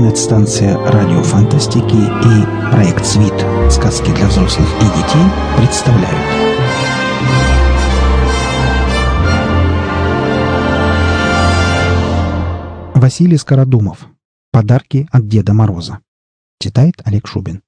Интернет-станция радиофантастики и проект «Свит. Сказки для взрослых и детей» представляют. Василий Скородумов. Подарки от Деда Мороза. Читает Олег Шубин.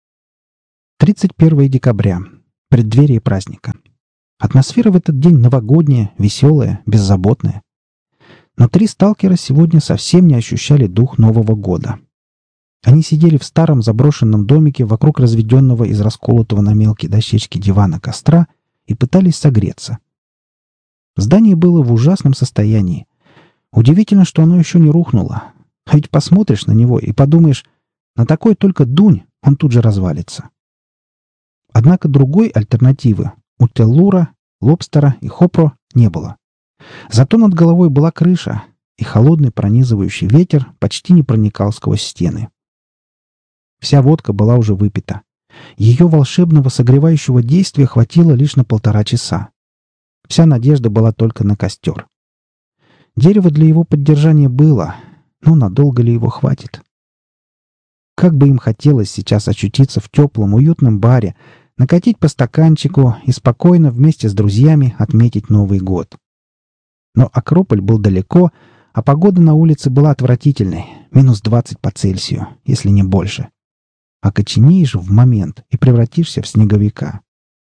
31 декабря. Преддверие праздника. Атмосфера в этот день новогодняя, веселая, беззаботная. Но три сталкера сегодня совсем не ощущали дух Нового года. Они сидели в старом заброшенном домике вокруг разведенного из расколотого на мелкие дощечки дивана костра и пытались согреться. Здание было в ужасном состоянии. Удивительно, что оно еще не рухнуло. А ведь посмотришь на него и подумаешь, на такой только дунь, он тут же развалится. Однако другой альтернативы у Теллура, Лобстера и Хопро не было. Зато над головой была крыша, и холодный пронизывающий ветер почти не проникал сквозь стены. Вся водка была уже выпита. Ее волшебного согревающего действия хватило лишь на 1,5 часа. Вся надежда была только на костер. Дерево для его поддержания было, но надолго ли его хватит? Как бы им хотелось сейчас очутиться в теплом, уютном баре, накатить по стаканчику и спокойно вместе с друзьями отметить Новый год. Но Акрополь был далеко, а погода на улице была отвратительной, -20 по Цельсию, если не больше. Окоченеешь в момент и превратишься в снеговика.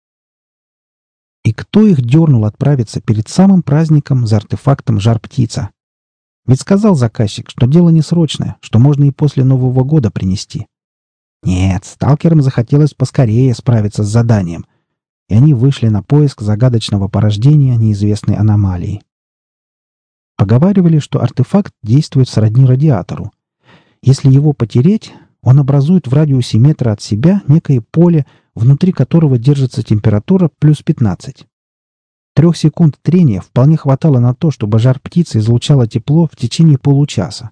И кто их дернул отправиться перед самым праздником за артефактом «Жар-птица»? Ведь сказал заказчик, что дело не срочное, что можно и после Нового года принести. Нет, сталкерам захотелось поскорее справиться с заданием, и они вышли на поиск загадочного порождения неизвестной аномалии. Поговаривали, что артефакт действует сродни радиатору. Если его потереть, он образует в радиусе метра от себя некое поле, внутри которого держится температура +15. 3 секунд трения вполне хватало на то, чтобы жар-птица излучала тепло в течение получаса.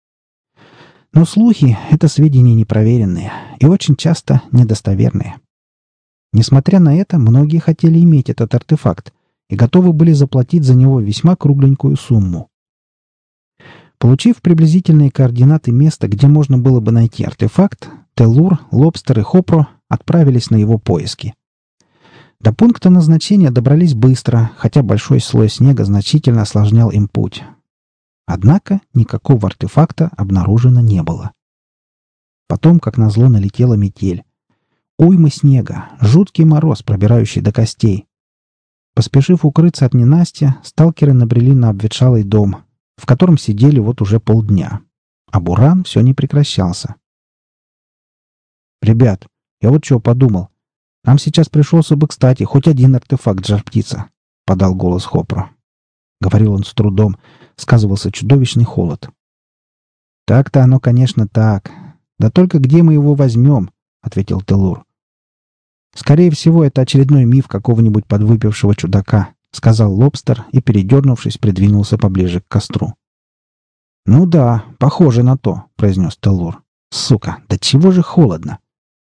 Но слухи — это сведения непроверенные и очень часто недостоверные. Несмотря на это, многие хотели иметь этот артефакт и готовы были заплатить за него весьма кругленькую сумму. Получив приблизительные координаты места, где можно было бы найти артефакт, Теллур, Лобстер и Хопро отправились на его поиски. До пункта назначения добрались быстро, хотя большой слой снега значительно осложнял им путь. Однако никакого артефакта обнаружено не было. Потом, как назло, налетела метель. Уйма снега, жуткий мороз, пробирающий до костей. Поспешив укрыться от ненастья, сталкеры набрели на обветшалый дом, в котором сидели вот уже полдня. А буран все не прекращался. «Ребят, я вот что подумал. Нам сейчас пришелся бы, кстати, хоть один артефакт жар-птица», — подал голос Хопро. Говорил он с трудом, сказывался чудовищный холод. «Так-то оно, конечно, так. Да только где мы его возьмем?» — ответил Теллур. «Скорее всего, это очередной миф какого-нибудь подвыпившего чудака», — сказал Лобстер и, передернувшись, придвинулся поближе к костру. «Ну да, похоже на то», — произнес Теллур. «Сука, да чего же холодно!»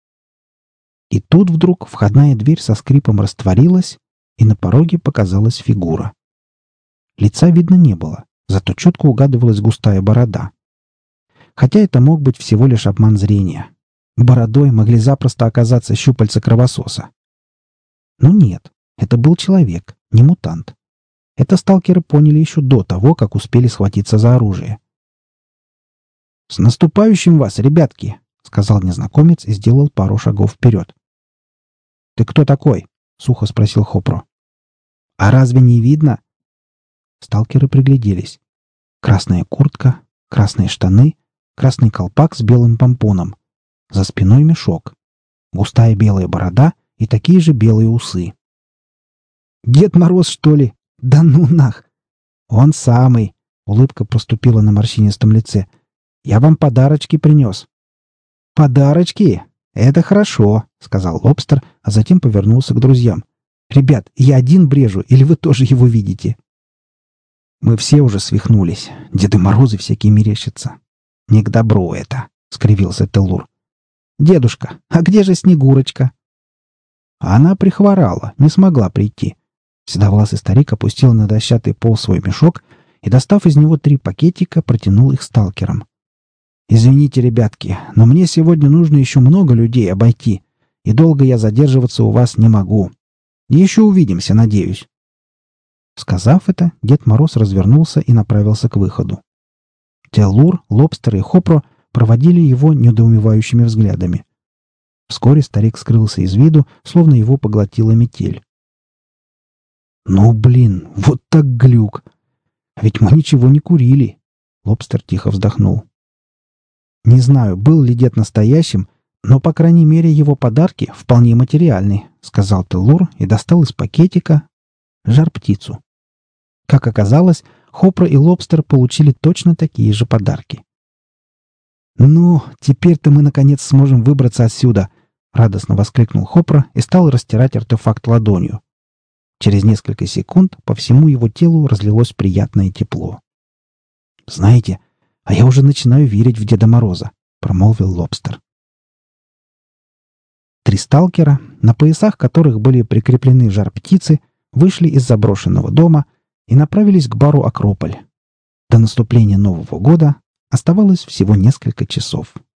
И тут вдруг входная дверь со скрипом растворилась, и на пороге показалась фигура. Лица видно не было, зато четко угадывалась густая борода. Хотя это мог быть всего лишь обман зрения. Бородой могли запросто оказаться щупальца кровососа. Но нет, это был человек, не мутант. Это сталкеры поняли еще до того, как успели схватиться за оружие. «С наступающим вас, ребятки!» — сказал незнакомец и сделал пару шагов вперед. «Ты кто такой?» — сухо спросил Хопро. «А разве не видно?» Сталкеры пригляделись. Красная куртка, красные штаны, красный колпак с белым помпоном. За спиной мешок. Густая белая борода и такие же белые усы. «Дед Мороз, что ли? Да ну нах!» «Он самый!» — улыбка проступила на морщинистом лице. «Я вам подарочки принес». «Подарочки? Это хорошо», — сказал Лобстер, а затем повернулся к друзьям. «Ребят, я один брежу, или вы тоже его видите?» «Мы все уже свихнулись. Деды Морозы всякие мерещатся». «Не к добру это», — скривился Теллур. «Дедушка, а где же Снегурочка?» Она прихворала, не смогла прийти. Седовласый старик опустил на дощатый пол свой мешок и, достав из него 3 пакетика, протянул их сталкерам. «Извините, ребятки, но мне сегодня нужно еще много людей обойти, и долго я задерживаться у вас не могу. Еще увидимся, надеюсь». Сказав это, Дед Мороз развернулся и направился к выходу. Теллур, Лобстер и Хопро проводили его недоумевающими взглядами. Вскоре старик скрылся из виду, словно его поглотила метель. «Ну, блин, вот так глюк! А ведь мы ничего не курили!» Лобстер тихо вздохнул. «Не знаю, был ли дед настоящим, но, по крайней мере, его подарки вполне материальны», — сказал Теллур и достал из пакетика жар-птицу. Как оказалось, Хопра и Лобстер получили точно такие же подарки. «Ну, теперь-то мы, наконец, сможем выбраться отсюда!» — радостно воскликнул Хопра и стал растирать артефакт ладонью. Через несколько секунд по всему его телу разлилось приятное тепло. «Знаете, а я уже начинаю верить в Деда Мороза», — промолвил Лобстер. Три сталкера, на поясах которых были прикреплены жар-птицы, вышли из заброшенного дома и направились к бару «Акрополь». До наступления Нового года оставалось всего несколько часов.